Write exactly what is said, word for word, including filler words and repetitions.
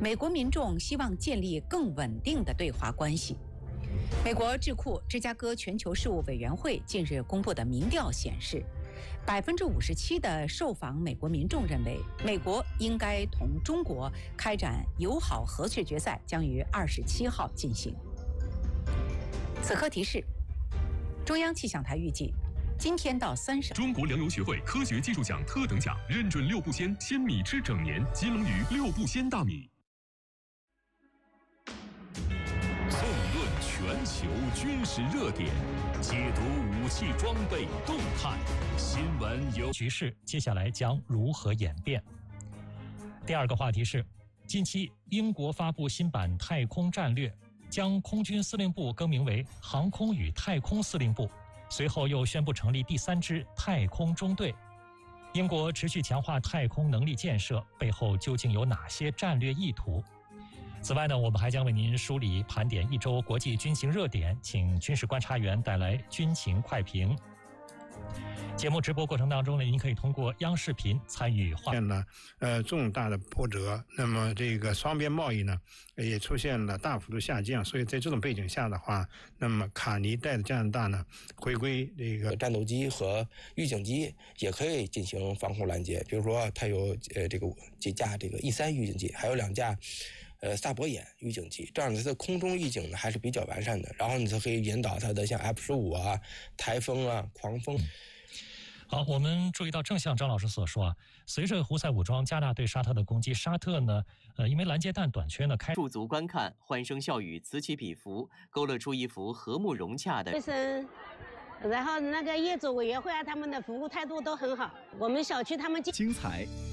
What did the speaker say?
美国民众希望建立更稳定的对华关系。美国智库芝加哥全球事务委员会近日公布的民调显示，百分之五十七的受访美国民众认为，美国应该同中国开展友好和谐决赛，将于二十七号进行。此刻提示：中央气象台预计，今天到三十。 中国粮油学会科学技术奖特等奖认准六步鲜鲜米吃整年，金龙鱼六步鲜大米。 纵论全球军事热点，解读武器装备动态，新闻有局势接下来将如何演变？第二个话题是，近期英国发布新版太空战略，将空军司令部更名为航空与太空司令部，随后又宣布成立第三支太空中队。英国持续强化太空能力建设，背后究竟有哪些战略意图？此外呢，我们还将为您梳理盘点一周国际军情热点，请军事观察员带来军情快评。节目直播过程当中呢，您可以通过央视频参与话。 出现了呃重大的波折，那么这个双边贸易呢也出现了大幅度下降，所以在这种背景下的话，那么卡尼带着加拿大呢回归这个战斗机和预警机也可以进行防空拦截，比如说它有呃这个几架这个 E 三预警机，还有两架呃萨博眼预警机，这样它的空中预警呢还是比较完善的，然后你就可以引导它的像 F 十五啊、台风啊、狂风。嗯好，我们注意到，正像张老师所说啊，随着胡塞武装加大对沙特的攻击，沙特呢，呃，因为拦截弹短缺呢，开驻足观看，欢声笑语此起彼伏，勾勒出一幅和睦融洽的。 卫生，然后那个业主委员会啊，他们的服务态度都很好。我们小区他们精彩